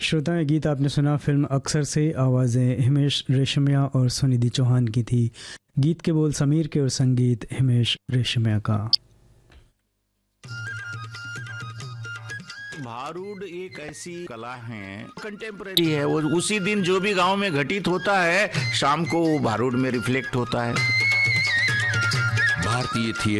श्रोता, ये गीत आपने सुना फिल्म अक्सर से। आवाज़ें हिमेश रेशमिया और सुनिधि चौहान की थी। गीत के बोल समीर के और संगीत हिमेश रेशमिया का। भारूड एक ऐसी कला है, कंटेम्परेरी है। वो उसी दिन जो भी गांव में घटित होता है, शाम को वो भारूड में रिफ्लेक्ट होता है। भारतीय थिएटर